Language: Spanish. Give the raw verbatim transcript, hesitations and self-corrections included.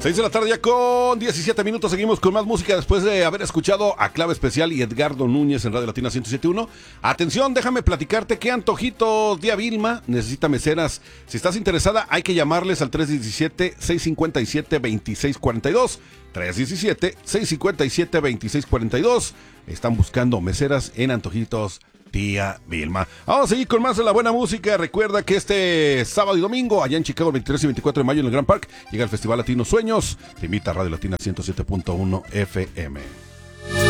seis de la tarde ya con diecisiete minutos. Seguimos con más música después de haber escuchado a Clave Especial y Edgardo Núñez en Radio Latina ciento siete punto uno. Atención, déjame platicarte que Antojitos Día Vilma necesita meseras. Si estás interesada, hay que llamarles al tres uno siete, seis cinco siete, dos seis cuatro dos. tres uno siete, seis cinco siete, dos seis cuatro dos. Están buscando meseras en Antojitos Tía Vilma. Vamos a seguir con más de la buena música. Recuerda que este sábado y domingo, allá en Chicago, el veintitrés y veinticuatro de mayo, en el Grand Park, llega el Festival Latino Sueños. Te invita a Radio Latina ciento siete punto uno F M.